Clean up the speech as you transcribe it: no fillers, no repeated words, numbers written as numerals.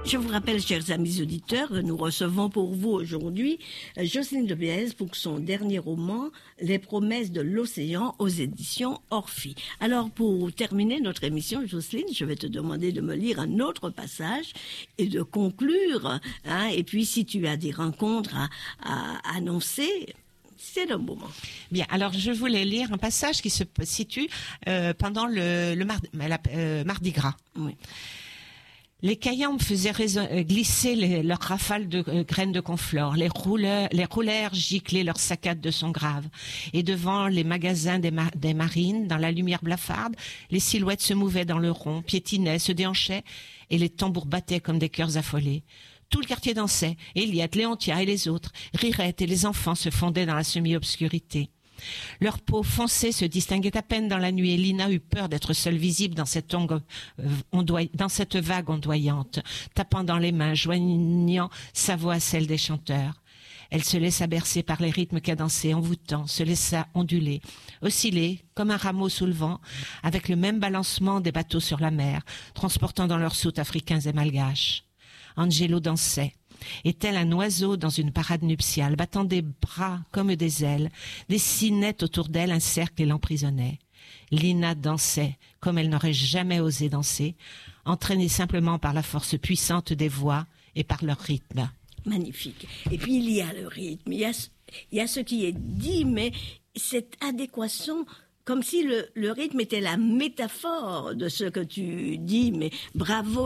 Je vous rappelle, chers amis auditeurs, que nous recevons pour vous aujourd'hui Jocelyne de Béez pour son dernier roman, Les promesses de l'océan, aux éditions Orphie. Alors, pour terminer notre émission, Jocelyne, je vais te demander de me lire un autre passage et de conclure. Et puis, si tu as des rencontres à annoncer, c'est le moment. Bien, alors je voulais lire un passage qui se situe pendant le Mardi Gras. Oui. Les caillants faisaient glisser leurs rafales de graines de conflore. Les roulèrent gicler leurs saccades de son grave. Et devant les magasins des marines, dans la lumière blafarde, les silhouettes se mouvaient dans le rond, piétinaient, se déhanchaient, et les tambours battaient comme des cœurs affolés. Tout le quartier dansait, Eliette, Léontia et les autres, Rirette et les enfants se fondaient dans la semi-obscurité. Leur peau foncée se distinguait à peine dans la nuit et Lina eut peur d'être seule visible dans cette vague ondoyante, tapant dans les mains, joignant sa voix à celle des chanteurs. Elle se laissa bercer par les rythmes cadencés, envoûtants, se laissa onduler, osciller comme un rameau sous le vent, avec le même balancement des bateaux sur la mer, transportant dans leurs soutes africains et malgaches. Angelo dansait, et tel un oiseau dans une parade nuptiale, battant des bras comme des ailes, dessinait autour d'elle un cercle et l'emprisonnait. Lina dansait comme elle n'aurait jamais osé danser, entraînée simplement par la force puissante des voix et par leur rythme. Magnifique. Et puis il y a le rythme, il y a ce qui est dit, mais cette adéquation, comme si le rythme était la métaphore de ce que tu dis, mais bravo.